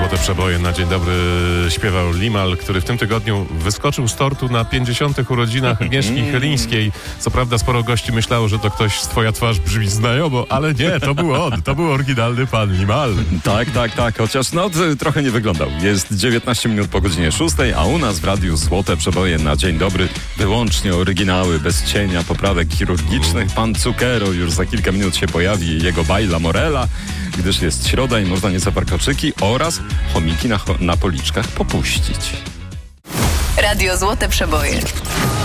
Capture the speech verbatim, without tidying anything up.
Złote Przeboje na dzień dobry śpiewał Limal, który w tym tygodniu wyskoczył z tortu na pięćdziesiątych urodzinach Agnieszki Chylińskiej. Co prawda sporo gości myślało, że to ktoś z Twoja twarz brzmi znajomo, ale nie, to był on, to był oryginalny pan Limal. Tak, tak, tak, chociaż no trochę nie wyglądał. Jest dziewiętnaście minut po godzinie szóstej, a u nas w radiu Złote Przeboje na dzień dobry wyłącznie oryginały, bez cienia poprawek chirurgicznych. Pan Cukero już za kilka minut się pojawi i jego bajla Morela, gdyż jest środa i można nieco warkoczyki oraz chomiki na, na policzkach popuścić. Radio Złote Przeboje.